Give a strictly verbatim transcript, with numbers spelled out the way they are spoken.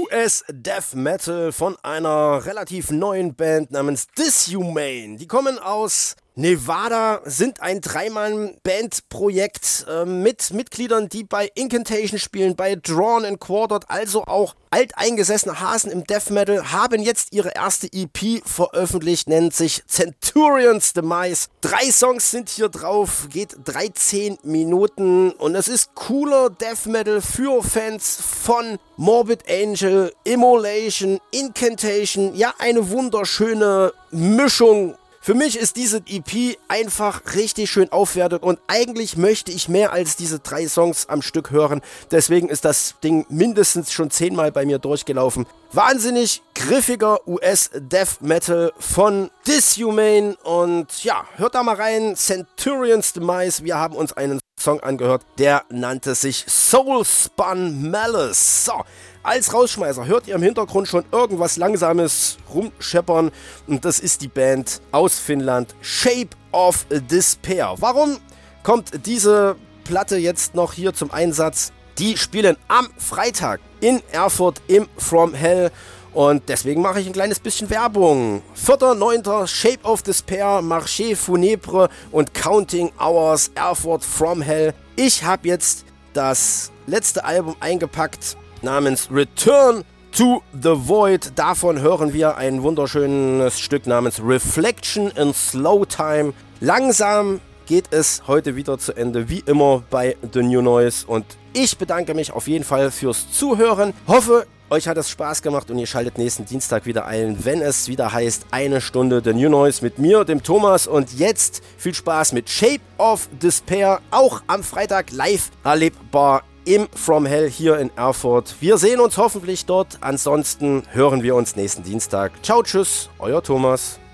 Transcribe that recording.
U S Death Metal von einer relativ neuen Band namens Dishumane. Die kommen aus Nevada, sind ein Dreimann-Band-Projekt äh, mit Mitgliedern, die bei Incantation spielen, bei Drawn and Quartered, also auch alteingesessene Hasen im Death Metal, haben jetzt ihre erste E P veröffentlicht, nennt sich Centurion's Demise. Drei Songs sind hier drauf, geht dreizehn Minuten und es ist cooler Death Metal für Fans von Morbid Angel, Immolation, Incantation, ja, eine wunderschöne Mischung. Für mich ist diese E P einfach richtig schön aufwertet und eigentlich möchte ich mehr als diese drei Songs am Stück hören. Deswegen ist das Ding mindestens schon zehnmal bei mir durchgelaufen. Wahnsinnig griffiger U S Death Metal von Dishumane und ja, hört da mal rein. Centurion's Demise, wir haben uns einen Song angehört, der nannte sich Soulspun Malice. So, als Rausschmeißer hört ihr im Hintergrund schon irgendwas Langsames rumscheppern und das ist die Band aus Finnland, Shape of Despair. Warum kommt diese Platte jetzt noch hier zum Einsatz? Die spielen am Freitag in Erfurt im From Hell und deswegen mache ich ein kleines bisschen Werbung. vierter neunter Shape of Despair, Marché Funèbre und Counting Hours, Erfurt From Hell. Ich habe jetzt das letzte Album eingepackt namens Return to the Void. Davon hören wir ein wunderschönes Stück namens Reflection in Slow Time. Langsam geht es heute wieder zu Ende, wie immer bei The New Noise. Und ich bedanke mich auf jeden Fall fürs Zuhören. Hoffe, euch hat es Spaß gemacht und ihr schaltet nächsten Dienstag wieder ein, wenn es wieder heißt, eine Stunde The New Noise mit mir, dem Thomas. Und jetzt viel Spaß mit Shape of Despair, auch am Freitag live erlebbar im From Hell hier in Erfurt. Wir sehen uns hoffentlich dort, ansonsten hören wir uns nächsten Dienstag. Ciao, tschüss, euer Thomas.